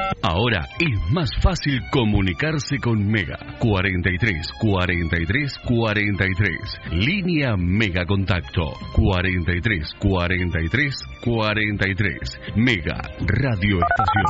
Ahora es más fácil comunicarse con Mega. 43 43 43. Línea Mega Contacto. 43 43 43. Mega Radio Estación.